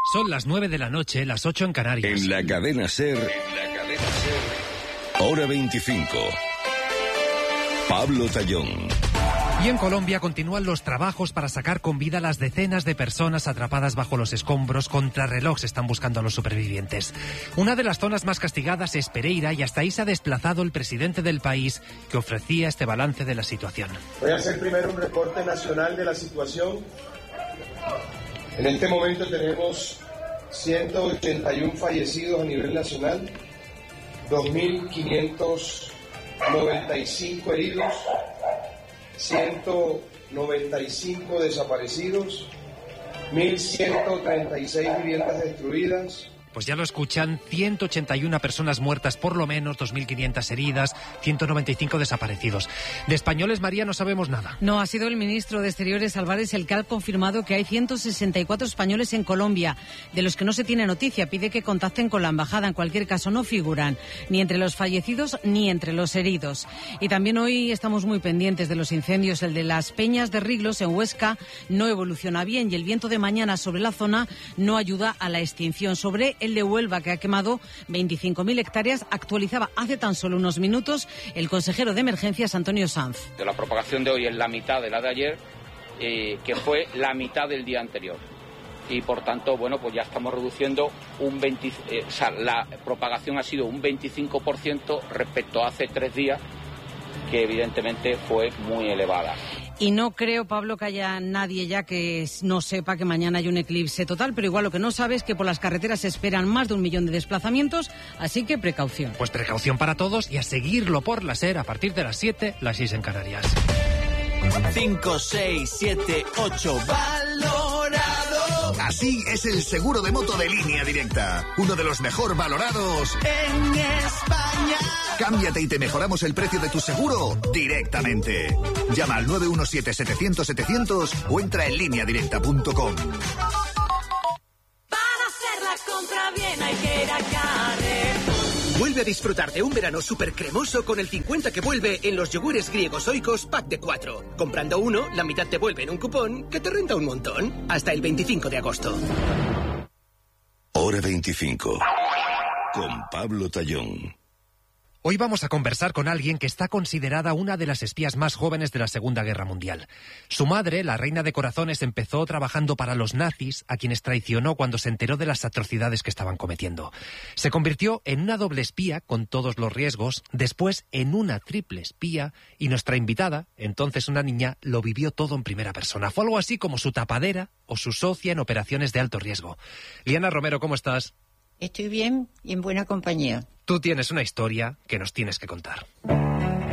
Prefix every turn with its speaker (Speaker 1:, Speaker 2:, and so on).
Speaker 1: Son las 9 de la noche, las 8 en Canarias.
Speaker 2: En la cadena SER, Hora 25. Pablo Tallón.
Speaker 1: Y en Colombia continúan los trabajos para sacar con vida a las decenas de personas atrapadas bajo los escombros. Contrarreloj se están buscando a los supervivientes. Una de las zonas más castigadas es Pereira y hasta ahí se ha desplazado el presidente del país que ofrecía este balance de la situación.
Speaker 3: Voy a hacer primero un reporte nacional de la situación. En este momento tenemos 181 fallecidos a nivel nacional, 2.595 heridos, 195 desaparecidos, 1.136 viviendas destruidas.
Speaker 1: Pues ya lo escuchan, 181 personas muertas por lo menos, 2.500 heridas, 195 desaparecidos. De españoles, María, no sabemos nada.
Speaker 4: No, ha sido el ministro de Exteriores, Álvarez, el que ha confirmado que hay 164 españoles en Colombia, de los que no se tiene noticia. Pide que contacten con la embajada. En cualquier caso, no figuran ni entre los fallecidos ni entre los heridos. Y también hoy estamos muy pendientes de los incendios. El de las Peñas de Riglos, en Huesca, no evoluciona bien y el viento de mañana sobre la zona no ayuda a la extinción. Sobre el de Huelva, que ha quemado 25.000 hectáreas, actualizaba hace tan solo unos minutos el consejero de Emergencias, Antonio Sanz.
Speaker 5: La propagación de hoy es la mitad de la de ayer, que fue la mitad del día anterior. Y por tanto, bueno, pues ya estamos reduciendo la propagación ha sido un 25% respecto a hace 3 días, que evidentemente fue muy elevada.
Speaker 4: Y no creo, Pablo, que haya nadie ya que no sepa que mañana hay un eclipse total, pero igual lo que no sabe es que por las carreteras se esperan más de 1 millón de desplazamientos, así que precaución.
Speaker 1: Pues precaución para todos y a seguirlo por la SER a partir de las 7, las 6 en Canarias.
Speaker 6: 5, 6, 7, 8, valorado.
Speaker 7: Así es el seguro de moto de Línea Directa, uno de los mejor valorados
Speaker 6: en España.
Speaker 7: Cámbiate y te mejoramos el precio de tu seguro directamente. Llama al 917-700-700 o entra en lineadirecta.com.
Speaker 8: Para hacer la compra bien hay que ir a Carrefour.
Speaker 9: Vuelve a disfrutar de un verano súper cremoso con el 50 que vuelve en los yogures griegos Oikos pack de 4. Comprando uno, la mitad te vuelve en un cupón que te renta un montón. Hasta el 25 de agosto.
Speaker 2: Hora 25. Con Pablo Tallón.
Speaker 1: Hoy vamos a conversar con alguien que está considerada una de las espías más jóvenes de la Segunda Guerra Mundial. Su madre, la reina de corazones, empezó trabajando para los nazis, a quienes traicionó cuando se enteró de las atrocidades que estaban cometiendo. Se convirtió en una doble espía, con todos los riesgos, después en una triple espía, y nuestra invitada, entonces una niña, lo vivió todo en primera persona. Fue algo así como su tapadera o su socia en operaciones de alto riesgo. Liana Romero, ¿cómo estás?
Speaker 10: Estoy bien y en buena compañía.
Speaker 1: Tú tienes una historia que nos tienes que contar.